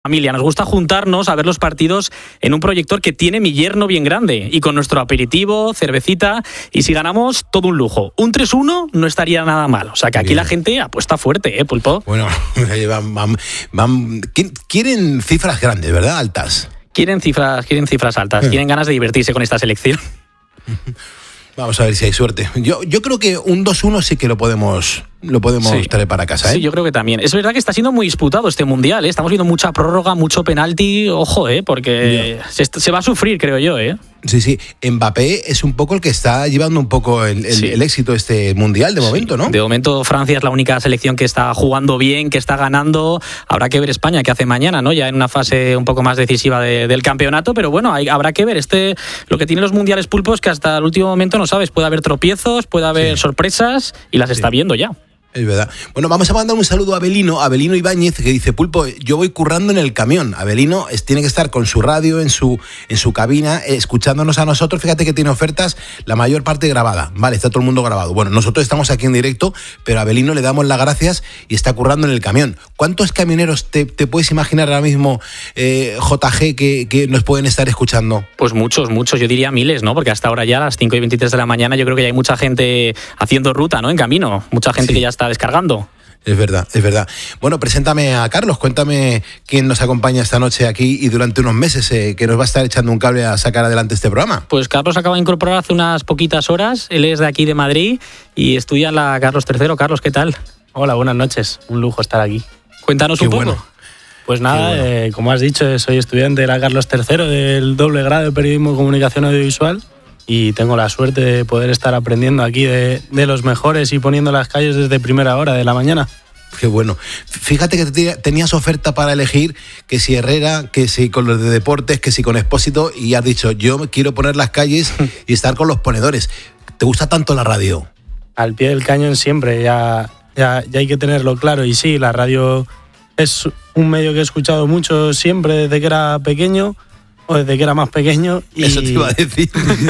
Familia, nos gusta juntarnos a ver los partidos en un proyector que tiene mi yerno bien grande y con nuestro aperitivo, cervecita, y si ganamos, todo un lujo. Un 3-1 no estaría nada mal, o sea que aquí bien. La gente apuesta fuerte, Pulpo. Bueno, quieren cifras grandes, ¿verdad? Altas. Quieren cifras altas, tienen ganas de divertirse con esta selección. Vamos a ver si hay suerte. Yo creo que un 2-1 sí que lo podemos traer para casa, ¿eh? Sí, yo creo que también. Es verdad que está siendo muy disputado este Mundial, ¿eh? Estamos viendo mucha prórroga, mucho penalti, ojo, porque se va a sufrir, creo yo, ¿eh? Sí. Mbappé es un poco el que está llevando un poco el éxito de este Mundial de momento, ¿no? De momento Francia es la única selección que está jugando bien, que está ganando. Habrá que ver España qué hace mañana, ¿no? Ya en una fase un poco más decisiva del campeonato, pero bueno, habrá que ver. Lo que tienen los mundiales, Pulpo, es que hasta el último momento no sabes, puede haber tropiezos, puede haber sorpresas y las está viendo ya. Es verdad. Bueno, vamos a mandar un saludo a Abelino Ibáñez, que dice: Pulpo, yo voy currando en el camión. Abelino tiene que estar con su radio en su cabina, escuchándonos a nosotros. Fíjate que tiene ofertas, la mayor parte grabada. Vale, está todo el mundo grabado. Bueno, nosotros estamos aquí en directo, pero a Abelino le damos las gracias y está currando en el camión. ¿Cuántos camioneros te puedes imaginar ahora mismo, JG, que nos pueden estar escuchando? Pues muchos. Yo diría miles, ¿no? Porque hasta ahora ya a las 5:23 de la mañana yo creo que ya hay mucha gente haciendo ruta, ¿no? En camino. Mucha gente que ya está descargando. Es verdad. Bueno, preséntame a Carlos, cuéntame quién nos acompaña esta noche aquí y durante unos meses que nos va a estar echando un cable a sacar adelante este programa. Pues Carlos acaba de incorporar hace unas poquitas horas, él es de aquí de Madrid y estudia en la Carlos III. Carlos, ¿qué tal? Hola, buenas noches, un lujo estar aquí. Cuéntanos un poco. Bueno. Pues nada, como has dicho, soy estudiante de la Carlos III del doble grado de Periodismo y Comunicación Audiovisual. Y tengo la suerte de poder estar aprendiendo aquí de los mejores y poniendo las calles desde primera hora de la mañana. Qué bueno. Fíjate que tenías oferta para elegir, que si Herrera, que si con los de deportes, que si con Expósito, y has dicho, yo quiero poner las calles y estar con los ponedores. ¿Te gusta tanto la radio? Al pie del cañón siempre, ya hay que tenerlo claro. Y sí, la radio es un medio que he escuchado mucho siempre desde que era pequeño, o desde que era más pequeño. Eso te iba a decir.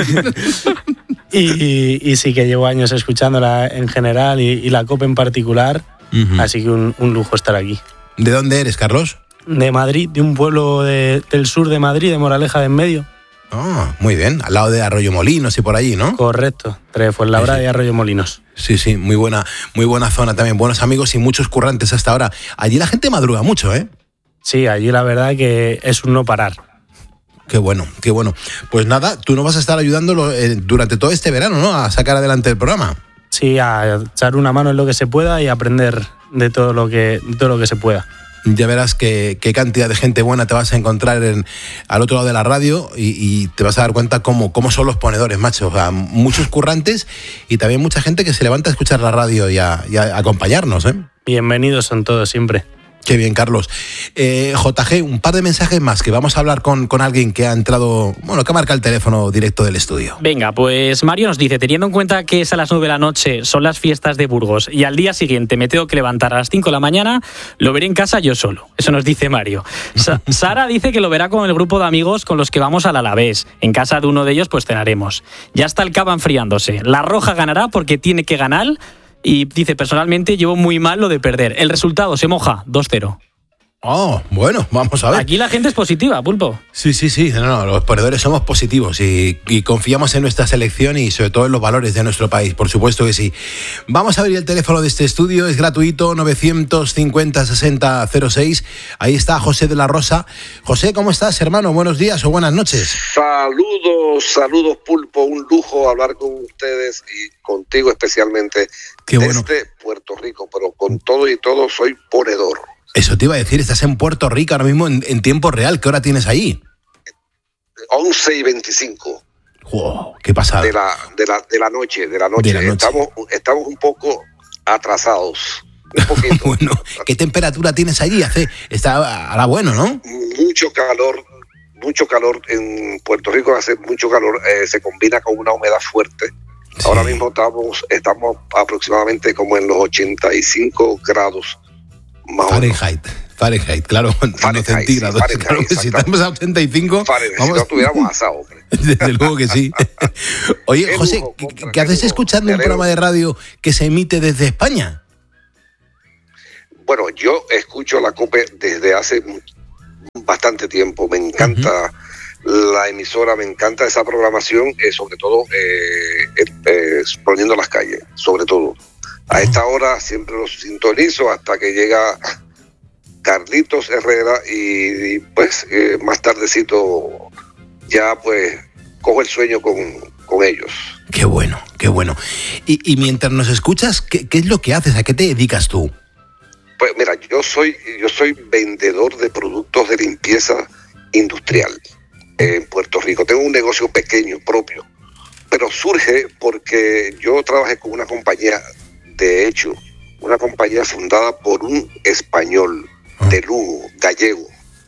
y sí que llevo años escuchándola en general y la COPE en particular, así que un lujo estar aquí. ¿De dónde eres, Carlos? De Madrid, de un pueblo del sur de Madrid, de Moraleja de en Medio. Ah, muy bien, al lado de Arroyomolinos y por allí, ¿no? Correcto, entre Fuenlabrada y Arroyomolinos. Sí, muy buena zona también, buenos amigos y muchos currantes hasta ahora. Allí la gente madruga mucho, ¿eh? Sí, allí la verdad que es un no parar. Qué bueno. Pues nada, tú nos vas a estar ayudándolo durante todo este verano, ¿no? A sacar adelante el programa. Sí, a echar una mano en lo que se pueda y aprender de todo lo que se pueda. Ya verás qué cantidad de gente buena te vas a encontrar al otro lado de la radio y te vas a dar cuenta cómo son los ponedores, macho. O sea, muchos currantes y también mucha gente que se levanta a escuchar la radio y a acompañarnos, ¿eh? Bienvenidos son todos siempre. Qué bien, Carlos. JG, un par de mensajes más, que vamos a hablar con alguien que ha entrado, que marca el teléfono directo del estudio. Venga, pues Mario nos dice, teniendo en cuenta que es a las 9 de la noche, son las fiestas de Burgos, y al día siguiente me tengo que levantar a las 5 de la mañana, lo veré en casa yo solo. Eso nos dice Mario. Sara dice que lo verá con el grupo de amigos con los que vamos al Alavés. En casa de uno de ellos, pues cenaremos. Ya está el Cava enfriándose. La Roja ganará porque tiene que ganar. Y dice, personalmente llevo muy mal lo de perder. El resultado se moja, 2-0. Oh, bueno, vamos a ver. Aquí la gente es positiva, Pulpo. Sí. No, los ponedores somos positivos y confiamos en nuestra selección y sobre todo en los valores de nuestro país, por supuesto que sí. Vamos a abrir el teléfono de este estudio, es gratuito, 950-60-06. Ahí está José de la Rosa. José, ¿cómo estás, hermano? Buenos días o buenas noches. Saludos, Pulpo. Un lujo hablar con ustedes y contigo especialmente. Qué bueno. Desde Puerto Rico, pero con todo y todo soy ponedor. Eso te iba a decir, estás en Puerto Rico ahora mismo en tiempo real. ¿Qué hora tienes ahí? 11:25. Wow, qué pasada. De la noche. Estamos un poco atrasados. Un poquito. Bueno, ¿qué temperatura tienes allí? Está ahora bueno, ¿no? Mucho calor en Puerto Rico, hace mucho calor, se combina con una humedad fuerte. Sí. Ahora mismo estamos aproximadamente como en los 85 grados. Fahrenheit, claro, no centígrados. Claro que si estamos a 85, si no tuviéramos asado, hombre. Desde luego que sí. Oye, José, ¿qué haces escuchando un programa de radio que se emite desde España? Bueno, yo escucho la COPE desde hace bastante tiempo. Me encanta la emisora, me encanta esa programación, sobre todo poniendo las calles, sobre todo. A esta hora siempre los sintonizo hasta que llega Carlitos Herrera y pues más tardecito ya pues cojo el sueño con ellos. Qué bueno, qué bueno. Y mientras nos escuchas, ¿qué es lo que haces? ¿A qué te dedicas tú? Pues mira, yo soy vendedor de productos de limpieza industrial en Puerto Rico. Tengo un negocio pequeño propio, pero surge porque yo trabajé con una compañía, de hecho, una compañía fundada por un español de Lugo, gallego,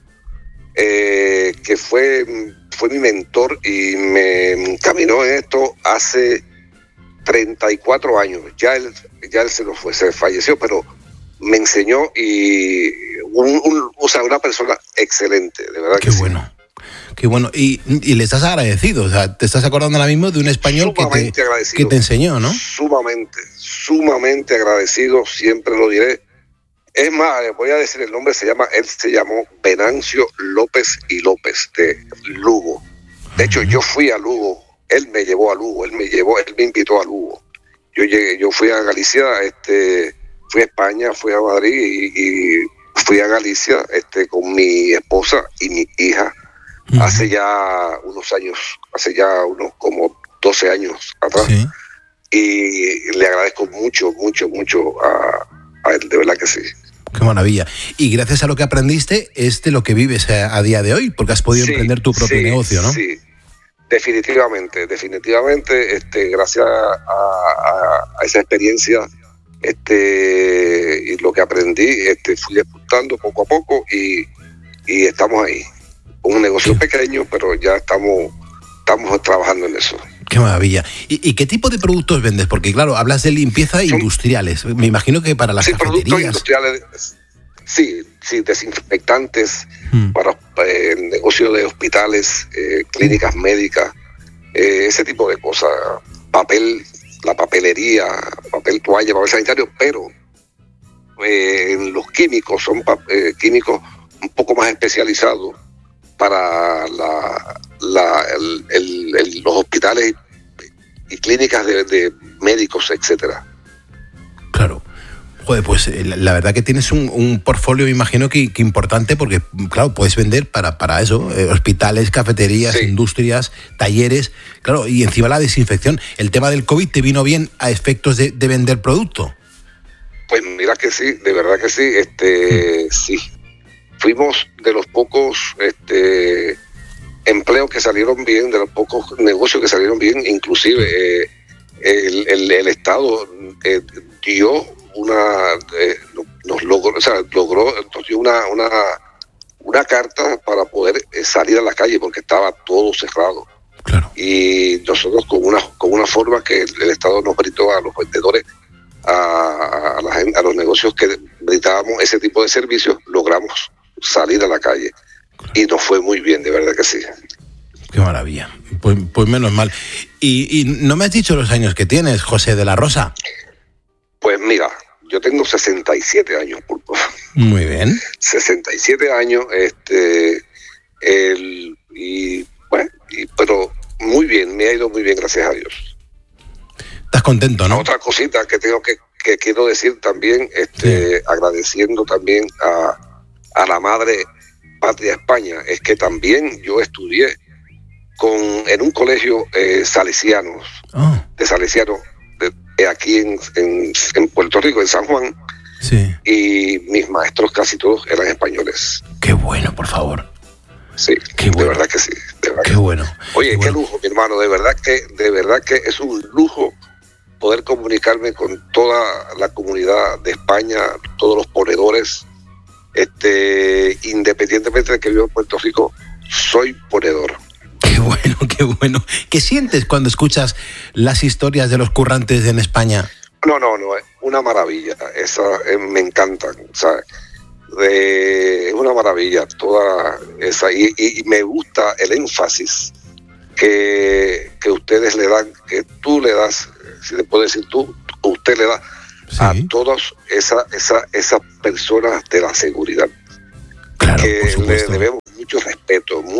que fue mi mentor y me encaminó en esto hace 34 años. Ya él se falleció, pero me enseñó y una persona excelente, de verdad. Qué bueno. Sí. Qué bueno. Y le estás agradecido, o sea, te estás acordando ahora mismo de un español que te enseñó, ¿no? Sumamente agradecido, siempre lo diré. Es más, voy a decir el nombre, él se llamó Venancio López y López, de Lugo. De hecho, yo fui a Lugo, él me llevó a Lugo, él me invitó a Lugo. Yo fui a Galicia, fui a España, fui a Madrid y fui a Galicia con mi esposa y mi hija hace ya unos como 12 años atrás. Sí. Y le agradezco mucho a él, de verdad que sí. Qué maravilla. Y gracias a lo que aprendiste, es de lo que vives a día de hoy, porque has podido emprender tu propio negocio, ¿no? Sí, definitivamente. Gracias a esa experiencia y lo que aprendí, fui disputando poco a poco y estamos ahí. Un negocio pequeño, pero ya estamos trabajando en eso. Qué maravilla. ¿Y qué tipo de productos vendes? Porque claro, hablas de limpieza industriales. Me imagino que para las cafeterías. Productos industriales, sí, desinfectantes para el negocio de hospitales, clínicas médicas, ese tipo de cosas. La papelería, papel toalla, papel sanitario, pero los químicos son químicos un poco más especializados para los hospitales y clínicas de médicos, etcétera. Claro. Joder, pues la verdad que tienes un portfolio, imagino que importante, porque claro, puedes vender para eso, hospitales, cafeterías, industrias, talleres, claro, y encima la desinfección. ¿El tema del COVID te vino bien a efectos de vender producto? Pues mira que sí, de verdad que sí, sí. Fuimos de los pocos empleos que salieron bien, de los pocos negocios que salieron bien, inclusive el Estado dio nos dio una carta para poder salir a la calle porque estaba todo cerrado. Claro. Y nosotros con una forma que el Estado nos brindó a los vendedores, a los negocios que brindábamos ese tipo de servicios, logramos salir a la calle y nos fue muy bien, de verdad que sí. Qué maravilla, pues menos mal. Y no me has dicho los años que tienes, José de la Rosa. Pues mira, yo tengo 67 años, Pulpo. Muy bien. 67 años, pero muy bien, me ha ido muy bien, gracias a Dios. ¿Estás contento, no? Otra cosita que tengo que quiero decir también, agradeciendo también a la madre patria España, es que también yo estudié en un colegio salesianos, de salesianos, aquí en Puerto Rico, en San Juan, sí. Y mis maestros casi todos eran españoles. Qué bueno, por favor. Sí, qué bueno. De verdad que sí. Qué bueno. Oye, qué lujo, mi hermano, de verdad que es un lujo poder comunicarme con toda la comunidad de España, todos los ponedores, independientemente de que vivo en Puerto Rico, soy ponedor. Qué bueno, qué bueno. ¿Qué sientes cuando escuchas las historias de los currantes en España? No, una maravilla. Me encantan, ¿sabes? Es una maravilla toda esa. Y me gusta el énfasis que ustedes le dan, que tú le das, si le puedo decir usted le da a todas esas personas de la seguridad. Claro, que le debemos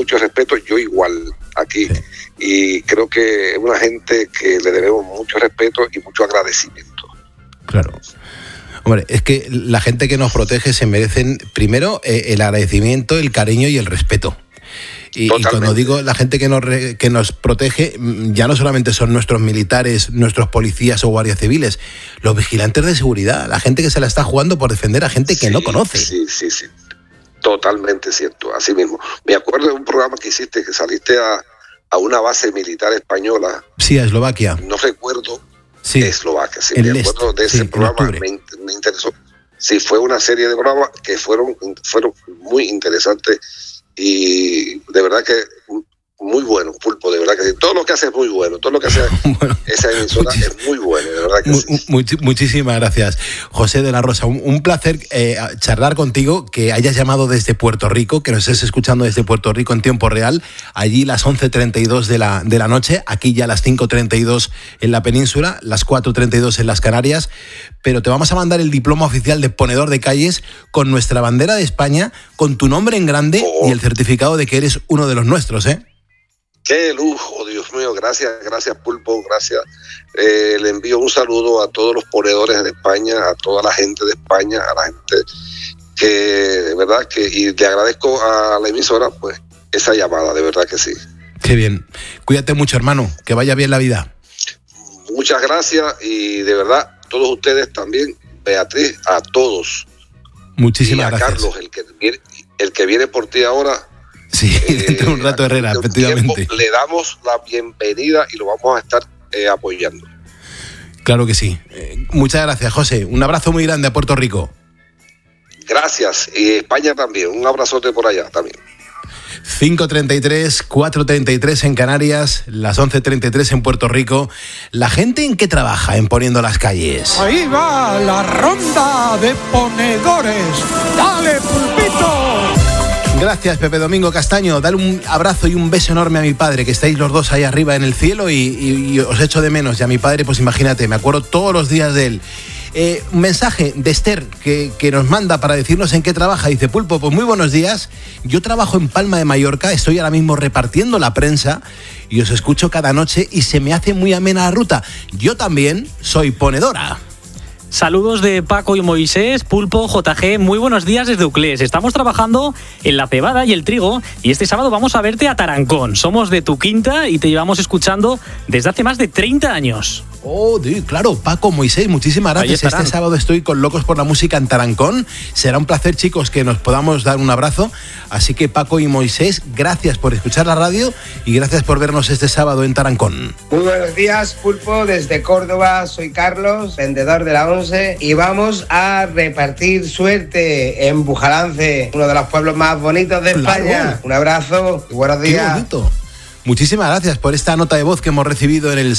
mucho respeto, yo igual aquí. Sí. Y creo que es una gente que le debemos mucho respeto y mucho agradecimiento. Claro. Hombre, es que la gente que nos protege se merecen primero el agradecimiento, el cariño y el respeto. Y cuando digo la gente que nos protege, ya no solamente son nuestros militares, nuestros policías o guardias civiles, los vigilantes de seguridad, la gente que se la está jugando por defender a gente que no conoce. Sí. Totalmente cierto, así mismo. Me acuerdo de un programa que hiciste, que saliste a una base militar española. Sí, a Eslovaquia. No recuerdo. Sí. Eslovaquia, sí. Me acuerdo de ese programa, me interesó. Sí, fue una serie de programas que fueron muy interesantes. Y de verdad que muy bueno, Pulpo, de verdad que sí. Todo lo que hace es muy bueno, todo lo que hace esa emisora es muy bueno, de verdad que sí. Muchísimas gracias, José de la Rosa. Un placer charlar contigo, que hayas llamado desde Puerto Rico, que nos estés escuchando desde Puerto Rico en tiempo real, allí las 11:32 de la noche, aquí ya las 5:32 en la península, las 4:32 en las Canarias, pero te vamos a mandar el diploma oficial de ponedor de calles con nuestra bandera de España, con tu nombre en grande y el certificado de que eres uno de los nuestros, ¿eh? ¡Qué lujo, Dios mío! Gracias Pulpo, gracias. Le envío un saludo a todos los ponedores de España, a toda la gente de España, a la gente que, de verdad, y le agradezco a la emisora, pues, esa llamada, de verdad que sí. ¡Qué bien! Cuídate mucho, hermano, que vaya bien la vida. Muchas gracias y, de verdad, todos ustedes también, Beatriz, a todos. Muchísimas gracias. Y a Carlos, el que viene por ti ahora. Sí, dentro de un rato, Herrera, efectivamente. Le damos la bienvenida y lo vamos a estar apoyando. Claro que sí. Muchas gracias, José. Un abrazo muy grande a Puerto Rico. Gracias. Y España también. Un abrazote por allá también. 5:33, 4:33 en Canarias, las 11:33 en Puerto Rico. ¿La gente en qué trabaja en Poniendo las Calles? Ahí va la ronda de ponedores. ¡Dale, Pulpito! Gracias, Pepe Domingo Castaño. Dale un abrazo y un beso enorme a mi padre, que estáis los dos ahí arriba en el cielo y os echo de menos. Y a mi padre, pues imagínate, me acuerdo todos los días de él. Un mensaje de Esther que nos manda para decirnos en qué trabaja. Dice: Pulpo, pues muy buenos días. Yo trabajo en Palma de Mallorca, estoy ahora mismo repartiendo la prensa y os escucho cada noche y se me hace muy amena la ruta. Yo también soy ponedora. Saludos de Paco y Moisés, Pulpo, JG, muy buenos días desde Uclés. Estamos trabajando en la cebada y el trigo y este sábado vamos a verte a Tarancón. Somos de tu quinta y te llevamos escuchando desde hace más de 30 años. Oh, claro, Paco, Moisés, muchísimas gracias. Este sábado estoy con Locos por la Música en Tarancón. Será un placer, chicos, que nos podamos dar un abrazo. Así que, Paco y Moisés, gracias por escuchar la radio y gracias por vernos este sábado en Tarancón. Muy buenos días, Pulpo, desde Córdoba. Soy Carlos, vendedor de la 11, y vamos a repartir suerte en Bujalance, uno de los pueblos más bonitos de España. Un abrazo y buenos días. Qué bonito. Muchísimas gracias por esta nota de voz que hemos recibido en el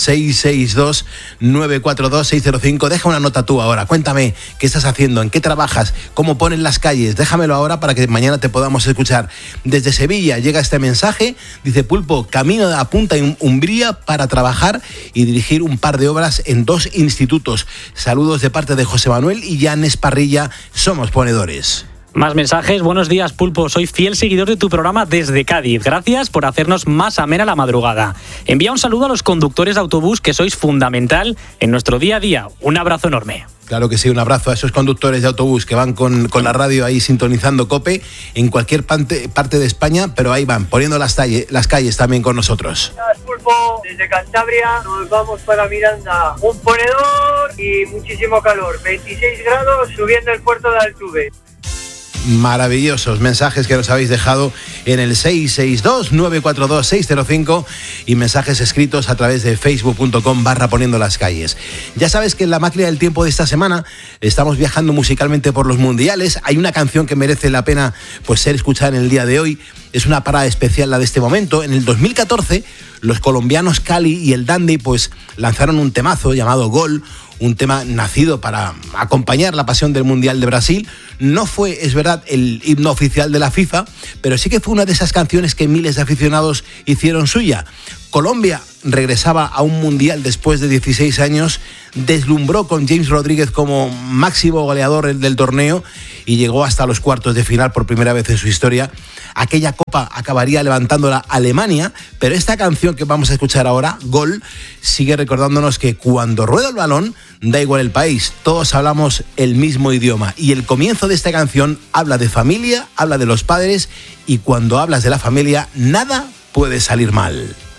662-942-605. Deja una nota tú ahora. Cuéntame qué estás haciendo, en qué trabajas, cómo ponen las calles. Déjamelo ahora para que mañana te podamos escuchar. Desde Sevilla llega este mensaje. Dice: Pulpo, camino a Punta Umbría para trabajar y dirigir un par de obras en 2 institutos. Saludos de parte de José Manuel y Jan Esparrilla. Somos ponedores. Más mensajes. Buenos días, Pulpo. Soy fiel seguidor de tu programa desde Cádiz. Gracias por hacernos más amena la madrugada. Envía un saludo a los conductores de autobús, que sois fundamental en nuestro día a día. Un abrazo enorme. Claro que sí, un abrazo a esos conductores de autobús que van con la radio ahí sintonizando COPE en cualquier parte de España, pero ahí van, poniendo las calles también con nosotros. Pulpo, desde Cantabria nos vamos para Miranda. Un ponedor y muchísimo calor. 26 grados subiendo el puerto de Altuve. Maravillosos mensajes que nos habéis dejado en el 662-942-605 y mensajes escritos a través de facebook.com/poniendo las calles. Ya sabes que en la máquina del tiempo de esta semana estamos viajando musicalmente por los mundiales. Hay una canción que merece la pena pues ser escuchada en el día de hoy. Es una parada especial la de este momento. En el 2014 los colombianos Cali y el Dandy pues lanzaron un temazo llamado Gol, un tema nacido para acompañar la pasión del Mundial de Brasil. No fue, es verdad, el himno oficial de la FIFA, pero sí que fue una de esas canciones que miles de aficionados hicieron suya. Colombia regresaba a un mundial después de 16 años, deslumbró con James Rodríguez como máximo goleador del torneo y llegó hasta los cuartos de final por primera vez en su historia. Aquella copa acabaría levantándola Alemania, pero esta canción que vamos a escuchar ahora, Gol, sigue recordándonos que cuando rueda el balón, da igual el país, todos hablamos el mismo idioma. Y el comienzo de esta canción habla de familia, habla de los padres, y cuando hablas de la familia, nada puede salir mal.